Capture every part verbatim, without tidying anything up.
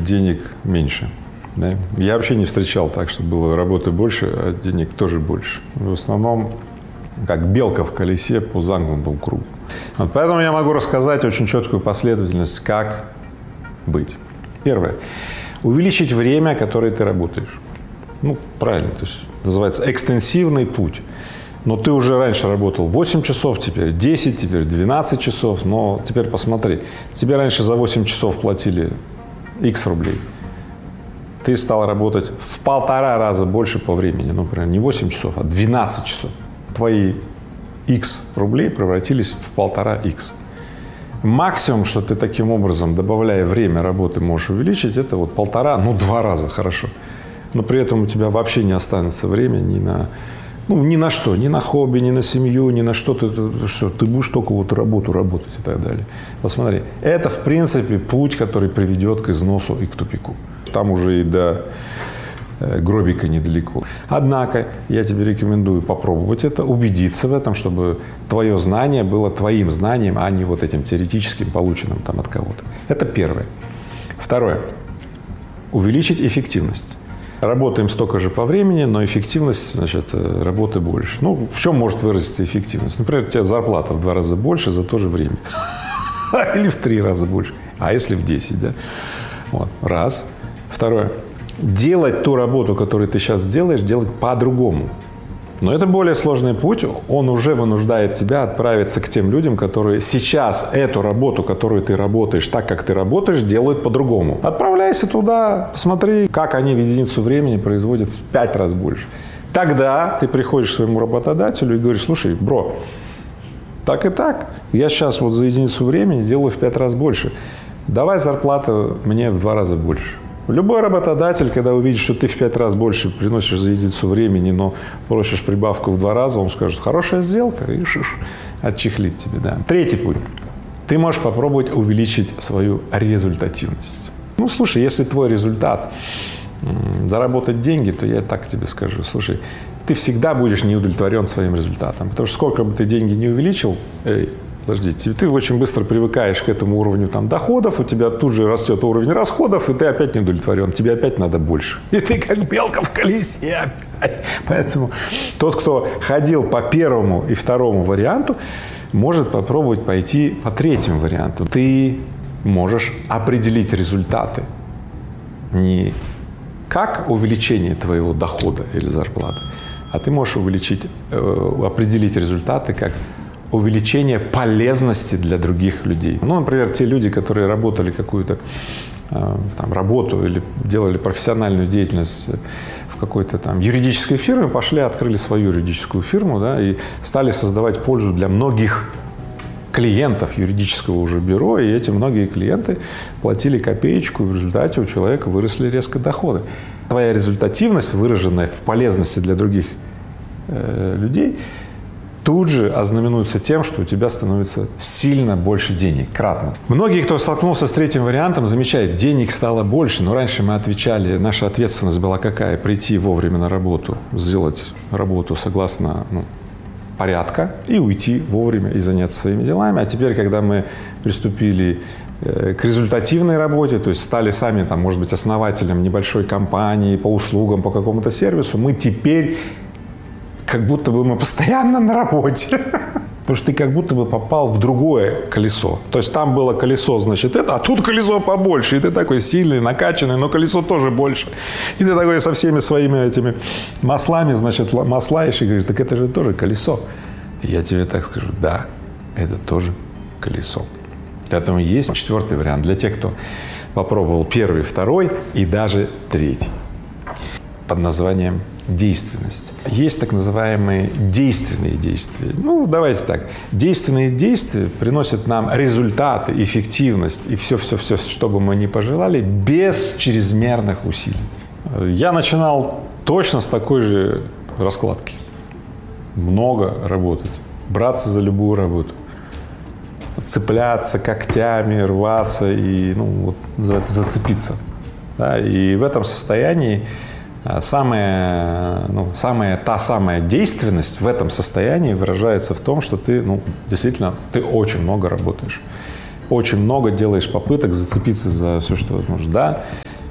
денег меньше. Да? Я вообще не встречал так, что было работы больше, а денег тоже больше. В основном, как белка в колесе по замкнутому кругу. Вот поэтому я могу рассказать очень четкую последовательность, как быть. Первое. Увеличить время, которое ты работаешь. Ну, правильно, то есть называется экстенсивный путь. Но ты уже раньше работал восемь часов, теперь десять, теперь двенадцать часов. Но теперь посмотри, тебе раньше за восемь часов платили икс рублей. Ты стал работать в полтора раза больше по времени. Ну, например, не восемь часов, а двенадцать часов. Твои икс рублей превратились в полтора икс. Максимум, что ты таким образом, добавляя время работы, можешь увеличить, это вот полтора, ну, два раза, хорошо. Но при этом у тебя вообще не останется времени ни на, ну, ни на что, ни на хобби, ни на семью, ни на что. Ты, ты, что, ты будешь только вот работу работать и так далее. Посмотри, это, в принципе, путь, который приведет к износу и к тупику. Там уже и до э, гробика недалеко. Однако я тебе рекомендую попробовать это, убедиться в этом, чтобы твое знание было твоим знанием, а не вот этим теоретическим, полученным там от кого-то. Это первое. Второе. Увеличить эффективность. Работаем столько же по времени, но эффективность, значит, работы больше. Ну, в чем может выразиться эффективность? Например, у тебя зарплата в два раза больше за то же время. Или в три раза больше. А если в десять, да? Вот. Раз. Второе. Делать ту работу, которую ты сейчас делаешь, делать по-другому. Но это более сложный путь, он уже вынуждает тебя отправиться к тем людям, которые сейчас эту работу, которую ты работаешь, так как ты работаешь, делают по-другому. Отправляйся туда, посмотри, как они в единицу времени производят в пять раз больше. Тогда ты приходишь к своему работодателю и говоришь: слушай, бро, так и так, я сейчас вот за единицу времени делаю в пять раз больше, давай зарплату мне в два раза больше. Любой работодатель, когда увидит, что ты в пять раз больше приносишь за единицу времени, но просишь прибавку в два раза, он скажет: хорошая сделка, и отчехлит тебе. Да. Третий путь. Ты можешь попробовать увеличить свою результативность. Ну, слушай, если твой результат м, заработать деньги, то я так тебе скажу: слушай, ты всегда будешь неудовлетворен своим результатом, потому что сколько бы ты деньги не увеличил, эй, подождите, ты очень быстро привыкаешь к этому уровню там доходов, у тебя тут же растет уровень расходов, и ты опять не удовлетворен, тебе опять надо больше. И ты как белка в колесе опять. Поэтому тот, кто ходил по первому и второму варианту, может попробовать пойти по третьему варианту. Ты можешь определить результаты не как увеличение твоего дохода или зарплаты, а ты можешь увеличить, э, определить результаты как увеличение полезности для других людей. Ну, например, те люди, которые работали какую-то э, там работу или делали профессиональную деятельность в какой-то там юридической фирме, пошли, открыли свою юридическую фирму, да, и стали создавать пользу для многих клиентов юридического уже бюро, и эти многие клиенты платили копеечку, и в результате у человека выросли резко доходы. Твоя результативность, выраженная в полезности для других э, людей, тут же ознаменуется тем, что у тебя становится сильно больше денег, кратно. Многие, кто столкнулся с третьим вариантом, замечают: денег стало больше, но раньше мы отвечали, наша ответственность была какая? Прийти вовремя на работу, сделать работу согласно, ну, порядка и уйти вовремя и заняться своими делами. А теперь, когда мы приступили э, к результативной работе, то есть стали сами, там, может быть, основателем небольшой компании по услугам, по какому-то сервису, мы теперь как будто бы мы постоянно на работе. Потому что ты как будто бы попал в другое колесо. То есть там было колесо, значит, это, а тут колесо побольше. И ты такой сильный, накачанный, но колесо тоже больше. И ты такой со всеми своими этими маслами, значит, маслаешь и говоришь: так это же тоже колесо. И я тебе так скажу: да, это тоже колесо. Поэтому есть четвертый вариант для тех, кто попробовал первый, второй и даже третий. Под названием действенность. Есть так называемые действенные действия. Ну, давайте так. Действенные действия приносят нам результаты, эффективность и все-все-все, что бы мы ни пожелали, без чрезмерных усилий. Я начинал точно с такой же раскладки. Много работать, браться за любую работу, цепляться когтями, рваться и, ну, вот, называется, зацепиться. Да? И в этом состоянии Самая, ну, самая, та самая действенность в этом состоянии выражается в том, что ты, ну, действительно, ты очень много работаешь, очень много делаешь попыток зацепиться за все, что возможно. Да,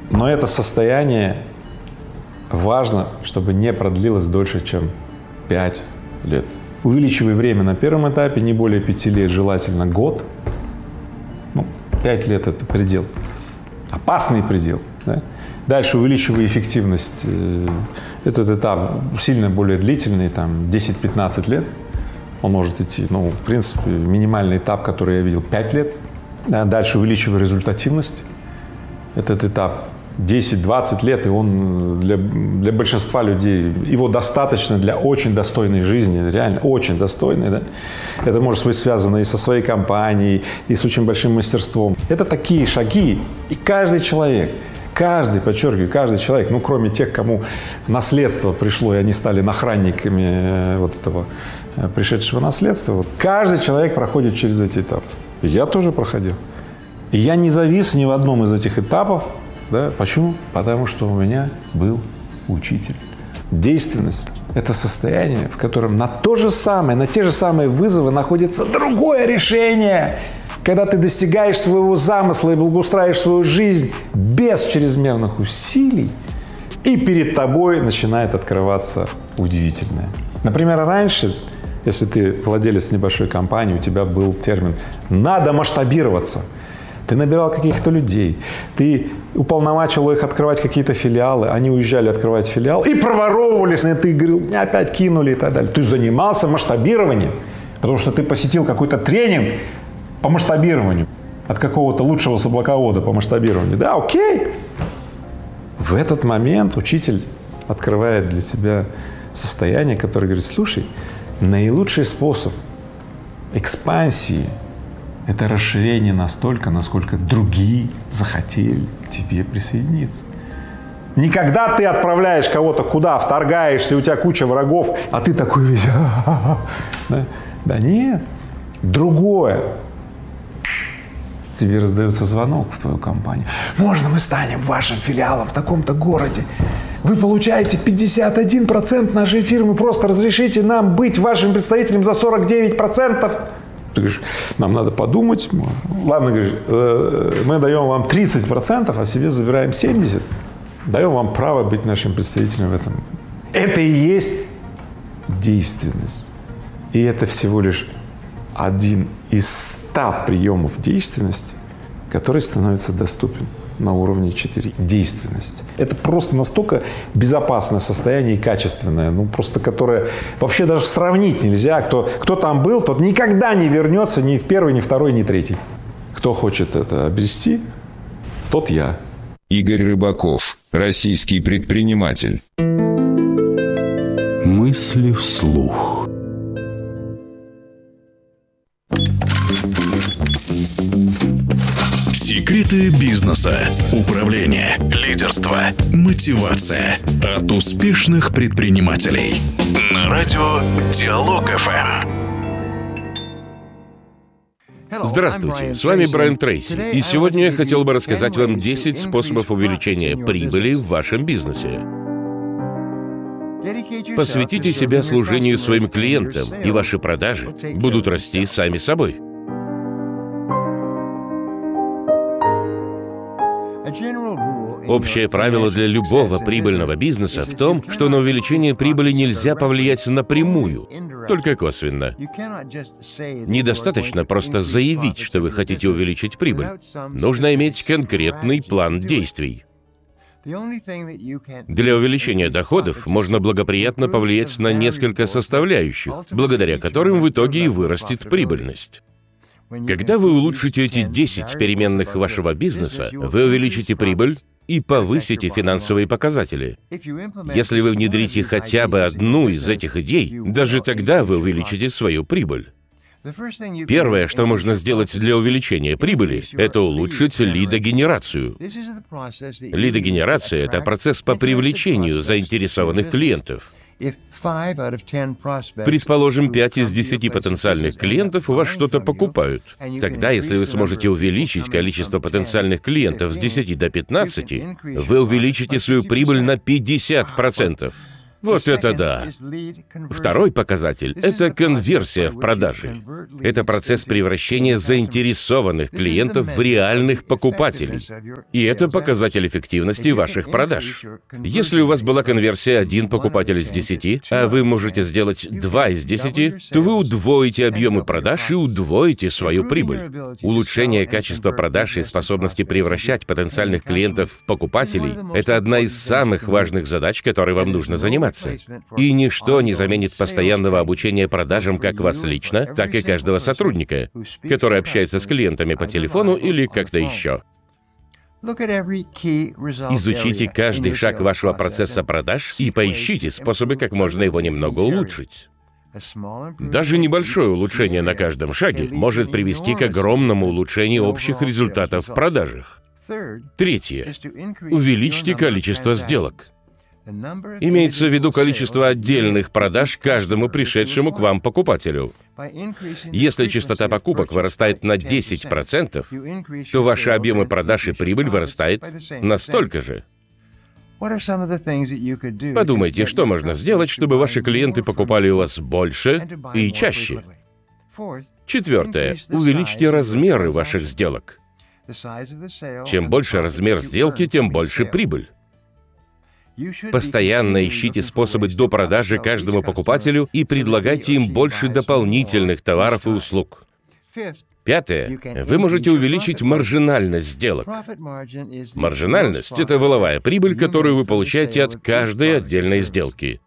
Но это состояние важно, чтобы не продлилось дольше, чем пять лет. Увеличивай время на первом этапе, не более пяти лет, желательно год. Ну, пять лет – это предел, опасный предел. Да? Дальше увеличивай эффективность. Этот этап сильно более длительный, там десять-пятнадцать лет. Он может идти, ну, в принципе, минимальный этап, который я видел, пять лет. Дальше увеличивай результативность. Этот этап десять-двадцать лет, и он для, для большинства людей, его достаточно для очень достойной жизни, реально очень достойной. Да? Это может быть связано и со своей компанией, и с очень большим мастерством. Это такие шаги, и каждый человек, каждый, подчеркиваю, каждый человек, ну, кроме тех, кому наследство пришло, и они стали охранниками вот этого пришедшего наследства, вот, каждый человек проходит через эти этапы. Я тоже проходил. И я не завис ни в одном из этих этапов. Да? Почему? Потому что у меня был учитель. Действенность – это состояние, в котором на то же самое, на те же самые вызовы находится другое решение. Когда ты достигаешь своего замысла и благоустраиваешь свою жизнь без чрезмерных усилий, и перед тобой начинает открываться удивительное. Например, раньше, если ты владелец небольшой компании, у тебя был термин «надо масштабироваться». Ты набирал каких-то людей, ты уполномачивал их открывать какие-то филиалы, они уезжали открывать филиал и проворовывались, и ты говорил, меня опять кинули и так далее. Ты занимался масштабированием, потому что ты посетил какой-то тренинг по масштабированию от какого-то лучшего собаковода по масштабированию. Да, окей. В этот момент учитель открывает для тебя состояние, которое говорит, слушай, наилучший способ экспансии – это расширение настолько, насколько другие захотели к тебе присоединиться. Не когда ты отправляешь кого-то куда, вторгаешься, у тебя куча врагов, а ты такой весь… Да? Да нет. Другое. Тебе раздается звонок в твою компанию. Можно мы станем вашим филиалом в таком-то городе? Вы получаете пятьдесят один процент нашей фирмы, просто разрешите нам быть вашим представителем за сорок девять процентов. Ты говоришь, нам надо подумать. Ладно, говоришь, мы даем вам тридцать процентов, а себе забираем семьдесят процентов. Даем вам право быть нашим представителем в этом. Это и есть действенность. И это всего лишь один из ста приемов действенности, который становится доступен на уровне четыре. Действенность. Это просто настолько безопасное состояние и качественное, ну просто которое вообще даже сравнить нельзя. Кто, кто там был, тот никогда не вернется ни в первый, ни второй, ни третий. Кто хочет это обрести, тот я. Игорь Рыбаков, российский предприниматель. Мысли вслух. Секреты бизнеса, управления, лидерства, мотивация от успешных предпринимателей. На радио Диалог эф эм. Здравствуйте, с вами Брайан Трейси, и сегодня я хотел бы рассказать вам десять способов увеличения прибыли в вашем бизнесе. Посвятите себя служению своим клиентам, и ваши продажи будут расти сами собой. Общее правило для любого прибыльного бизнеса в том, что на увеличение прибыли нельзя повлиять напрямую, только косвенно. Недостаточно просто заявить, что вы хотите увеличить прибыль. Нужно иметь конкретный план действий. Для увеличения доходов можно благоприятно повлиять на несколько составляющих, благодаря которым в итоге и вырастет прибыльность. Когда вы улучшите эти десять переменных вашего бизнеса, вы увеличите прибыль и повысите финансовые показатели. Если вы внедрите хотя бы одну из этих идей, даже тогда вы увеличите свою прибыль. Первое, что можно сделать для увеличения прибыли, это улучшить лидогенерацию. Лидогенерация – это процесс по привлечению заинтересованных клиентов. Предположим, пять из десяти потенциальных клиентов у вас что-то покупают. Тогда, если вы сможете увеличить количество потенциальных клиентов с десяти до пятнадцати, вы увеличите свою прибыль на пятьдесят процентов. Вот это да. Второй показатель – это конверсия в продаже. Это процесс превращения заинтересованных клиентов в реальных покупателей. И это показатель эффективности ваших продаж. Если у вас была конверсия один покупатель из десяти, а вы можете сделать два из десяти, то вы удвоите объемы продаж и удвоите свою прибыль. Улучшение качества продаж и способности превращать потенциальных клиентов в покупателей – это одна из самых важных задач, которой вам нужно заниматься. И ничто не заменит постоянного обучения продажам как вас лично, так и каждого сотрудника, который общается с клиентами по телефону или как-то еще. Изучите каждый шаг вашего процесса продаж и поищите способы, как можно его немного улучшить. Даже небольшое улучшение на каждом шаге может привести к огромному улучшению общих результатов в продажах. Третье. Увеличьте количество сделок. Имеется в виду количество отдельных продаж каждому пришедшему к вам покупателю. Если частота покупок вырастает на десять процентов, то ваши объемы продаж и прибыль вырастает настолько же. Подумайте, что можно сделать, чтобы ваши клиенты покупали у вас больше и чаще. Четвертое. Увеличьте размеры ваших сделок. Чем больше размер сделки, тем больше прибыль. Постоянно ищите способы до продажи каждому покупателю и предлагайте им больше дополнительных товаров и услуг. Пятое. Вы можете увеличить маржинальность сделок. Маржинальность – это валовая прибыль, которую вы получаете от каждой отдельной сделки.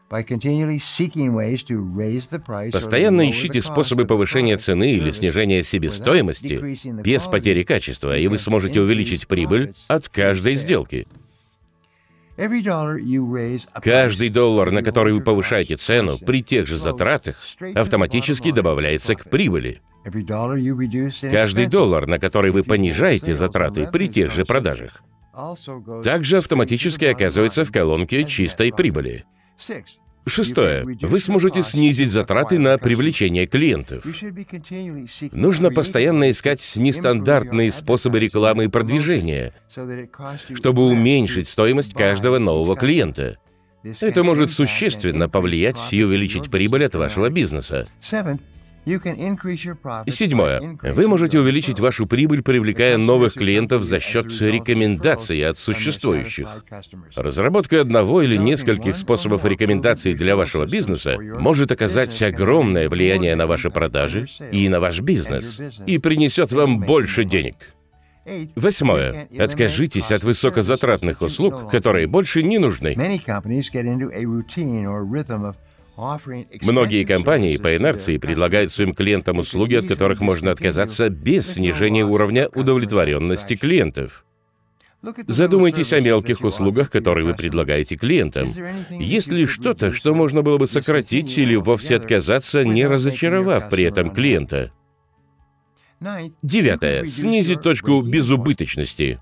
Постоянно ищите способы повышения цены или снижения себестоимости без потери качества, и вы сможете увеличить прибыль от каждой сделки. Каждый доллар, на который вы повышаете цену при тех же затратах, автоматически добавляется к прибыли. Каждый доллар, на который вы понижаете затраты при тех же продажах, также автоматически оказывается в колонке чистой прибыли. Шестое. Вы сможете снизить затраты на привлечение клиентов. Нужно постоянно искать нестандартные способы рекламы и продвижения, чтобы уменьшить стоимость каждого нового клиента. Это может существенно повлиять и увеличить прибыль от вашего бизнеса. Седьмое. Вы можете увеличить вашу прибыль, привлекая новых клиентов за счет рекомендаций от существующих. Разработка одного или нескольких способов рекомендаций для вашего бизнеса может оказать огромное влияние на ваши продажи и на ваш бизнес, и принесет вам больше денег. Восьмое. Откажитесь от высокозатратных услуг, которые больше не нужны. Многие компании по инерции предлагают своим клиентам услуги, от которых можно отказаться без снижения уровня удовлетворенности клиентов. Задумайтесь о мелких услугах, которые вы предлагаете клиентам. Есть ли что-то, что можно было бы сократить или вовсе отказаться, не разочаровав при этом клиента? Девятое. Снизить точку безубыточности.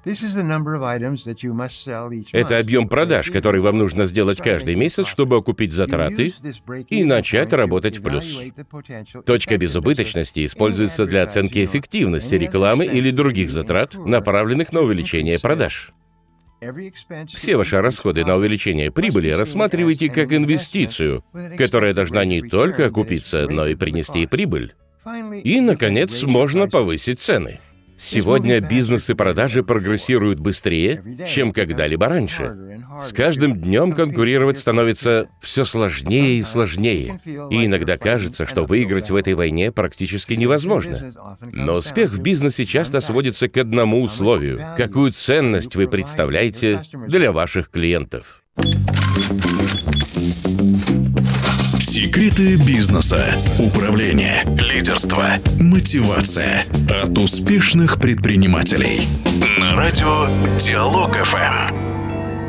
Это объем продаж, который вам нужно сделать каждый месяц, чтобы окупить затраты и начать работать в плюс. Точка безубыточности используется для оценки эффективности рекламы или других затрат, направленных на увеличение продаж. Все ваши расходы на увеличение прибыли рассматривайте как инвестицию, которая должна не только окупиться, но и принести прибыль. И, наконец, можно повысить цены. Сегодня бизнес и продажи прогрессируют быстрее, чем когда-либо раньше. С каждым днем конкурировать становится все сложнее и сложнее. И иногда кажется, что выиграть в этой войне практически невозможно. Но успех в бизнесе часто сводится к одному условию: какую ценность вы представляете для ваших клиентов. Секреты бизнеса, управление, лидерство, мотивация от успешных предпринимателей. На радио Диалог эф эм.